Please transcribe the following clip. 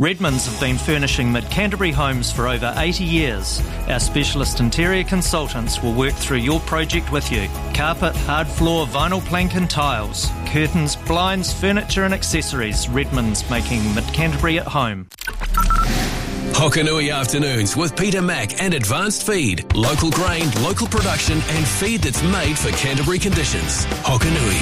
Redmonds have been furnishing mid-Canterbury homes for over 80 years. Our specialist interior consultants will work through your project with you. Carpet, hard floor, vinyl plank and tiles, curtains, blinds, furniture and accessories. Redmonds, making mid-Canterbury at home. Hokanui Afternoons with Peter Mack and Advanced Feed. Local grain, local production and feed that's made for Canterbury conditions. Hokanui.